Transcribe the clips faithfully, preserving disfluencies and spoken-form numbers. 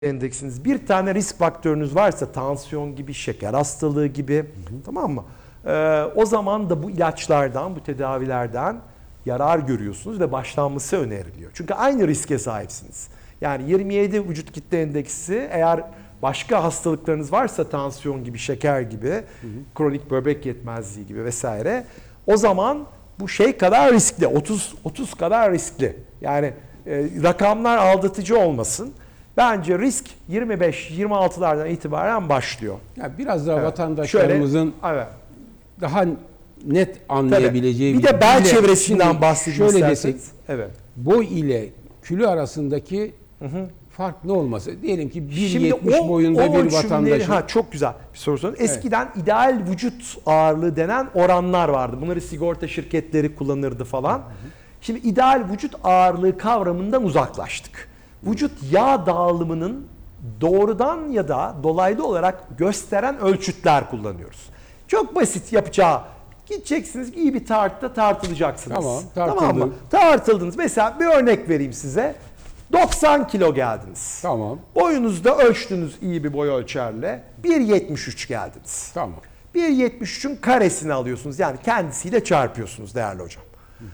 endeksiniz bir tane risk faktörünüz varsa tansiyon gibi, şeker hastalığı gibi, hı hı. tamam mı? Ee, o zaman da bu ilaçlardan, bu tedavilerden yarar görüyorsunuz ve başlanması öneriliyor. Çünkü aynı riske sahipsiniz. Yani yirmi yedi vücut kitle endeksi eğer başka hastalıklarınız varsa tansiyon gibi, şeker gibi, hı hı. kronik böbrek yetmezliği gibi vesaire, o zaman bu şey kadar riskli, otuz otuz kadar riskli. Yani e, rakamlar aldatıcı olmasın. Bence risk yirmi beş yirmi altılardan itibaren başlıyor. Ya biraz daha evet. vatandaşlarımızın şöyle, evet. daha net anlayabileceği bir de bel çevresinden bahsedeyim şöyle desek. Evet. Boy ile kilo arasındaki hı hı. fark ne olması? Diyelim ki bir yetmiş o, boyunda o bir vatandaşın. Ha, çok güzel bir soru sorun. Eskiden evet. ideal vücut ağırlığı denen oranlar vardı. Bunları sigorta şirketleri kullanırdı falan. Hı hı. Şimdi ideal vücut ağırlığı kavramından uzaklaştık. Vücut yağ dağılımının doğrudan ya da dolaylı olarak gösteren ölçütler kullanıyoruz. Çok basit yapacağı. Gideceksiniz iyi bir tartıda tartılacaksınız. Tamam, tamam mı? Tartıldınız. Mesela bir örnek vereyim size. doksan kilo geldiniz. Tamam. Boyunuzda ölçtünüz iyi bir boy ölçerle. bir yetmiş üç geldiniz. Tamam. bir yetmiş üçün karesini alıyorsunuz. Yani kendisiyle çarpıyorsunuz değerli hocam.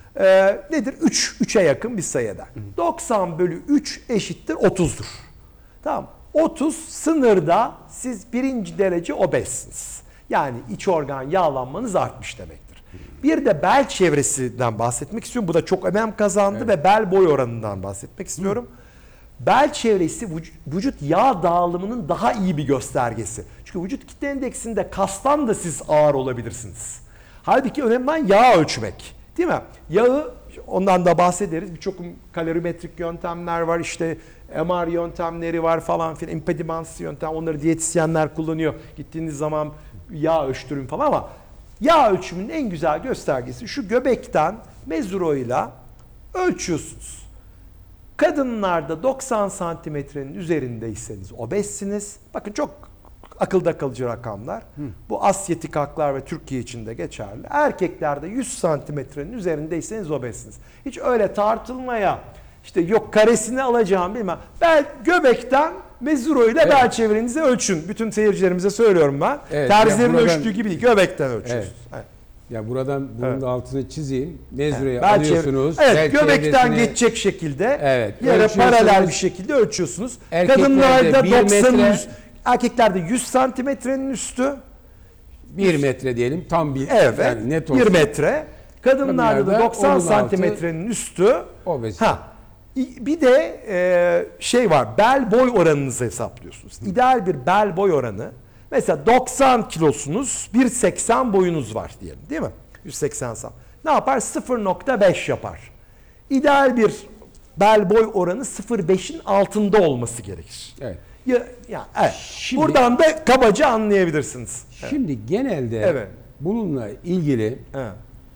Ee, nedir? üç, üçe yakın bir sayı eder. doksan bölü üç eşittir otuzdur. Tamam. otuz sınırda siz birinci derece obezsiniz. Yani iç organ yağlanmanız artmış demektir. Bir de bel çevresinden bahsetmek istiyorum. Bu da çok önem kazandı evet. ve bel boy oranından bahsetmek istiyorum. Hı. Bel çevresi vücut yağ dağılımının daha iyi bir göstergesi. Çünkü vücut kitle endeksinde kastan da siz ağır olabilirsiniz. Halbuki önemli olan yağ ölçmek. Değil mi? Yağı, ondan da bahsederiz. Birçok kalorimetrik yöntemler var. İşte M R yöntemleri var falan filan. İmpedimans yöntem. Onları diyetisyenler kullanıyor. Gittiğiniz zaman yağ ölçtürün falan ama yağ ölçümünün en güzel göstergesi şu göbekten mezuroyla ölçüyorsunuz. Kadınlarda doksan santimetrenin üzerindeyseniz obezsiniz. Bakın çok akılda kalıcı rakamlar. Hı. Bu Asyatik halklar ve Türkiye için de geçerli. Erkeklerde yüz santimetrenin üzerindeyseniz obezsiniz. Hiç öyle tartılmaya, işte yok karesini alacağım bilmem. Bel göbekten mezuroyla evet. bel çevrenizi ölçün. Bütün seyircilerimize söylüyorum ben. Evet, terzilerin buradan, ölçtüğü gibi değil. Göbekten ölçüyorsunuz. Evet. Evet. Ya buradan bunun evet. da altını çizeyim. Mezuroyu evet. alıyorsunuz. Evet, göbekten geçecek şekilde evet, yere paralel bir şekilde ölçüyorsunuz. Kadınlarda doksan erkeklerde yüz santimetrenin üstü. bir metre diyelim tam bir. Evet. Yani net olsun. bir metre. Kadınlarda da doksan santimetrenin üstü. Obez. Ha. Bir de e, şey var. Bel boy oranınızı hesaplıyorsunuz. Hı. İdeal bir bel boy oranı. Mesela doksan kilosunuz, bir seksen boyunuz var diyelim, değil mi? yüz seksen santim. Ne yapar? sıfır nokta beş yapar. İdeal bir bel boy oranı sıfır nokta beşin altında olması gerekir. Evet. Ya, ya, evet. Şimdi, buradan da kabaca anlayabilirsiniz. Şimdi evet. genelde evet. bununla ilgili evet.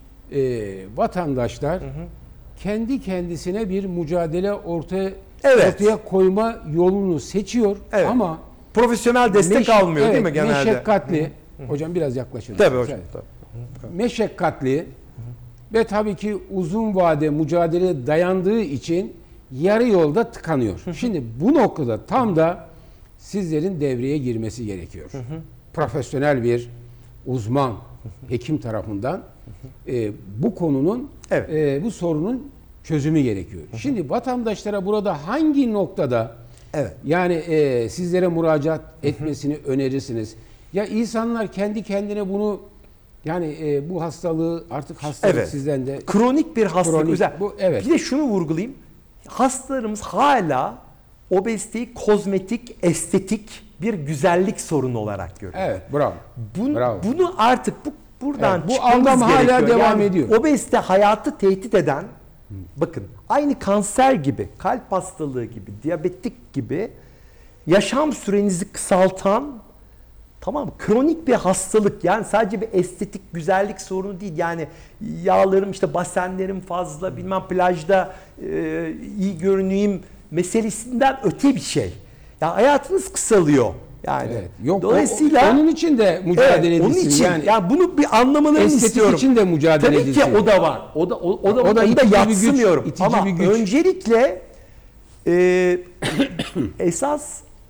e, vatandaşlar hı hı. kendi kendisine bir mücadele ortaya evet. ortaya koyma yolunu seçiyor evet. ama profesyonel destek meş, almıyor evet, değil mi genelde? Meşakkatli. Hı hı. Hocam biraz yaklaşın. Tabii hocam. Tabii. Meşakkatli hı hı. ve tabii ki uzun vade mücadele dayandığı için yarı yolda tıkanıyor. Hı hı. Şimdi bu noktada tam da sizlerin devreye girmesi gerekiyor. Hı hı. Profesyonel bir uzman, hı hı. hekim tarafından hı hı. E, bu konunun, evet. e, bu sorunun çözümü gerekiyor. Hı hı. Şimdi vatandaşlara burada hangi noktada evet. yani e, sizlere müracaat etmesini hı hı. önerirsiniz? Ya insanlar kendi kendine bunu yani e, bu hastalığı artık hastalık evet. sizden de kronik bir hastalık. Kronik, bu, evet. Bir de şunu vurgulayayım. Hastalarımız hala obeziteyi kozmetik, estetik bir güzellik sorunu olarak görüyor. Evet, bravo. Bunu, bravo. bunu artık bu buradan evet, bu algım hala devam yani ediyor. Obezite hayatı tehdit eden, hmm. bakın aynı kanser gibi, kalp hastalığı gibi, diyabetik gibi yaşam sürenizi kısaltan, tamam mı? Kronik bir hastalık. Yani sadece bir estetik güzellik sorunu değil. Yani yağlarım işte basenlerim fazla, bilmem plajda e, iyi görüneyim meselesinden öte bir şey. Ya hayatınız kısalıyor. Yani evet. Yok, dolayısıyla o, onun için de mücadele evet, edilsin. Onun için yani, yani bunu bir anlamalarını estetik istiyorum. için de mücadele Tabii edilsin. Tabii ki o da var. O da o, o da, o da, onu da yadsımıyorum. Güç, ama bir güç. öncelikle e, esas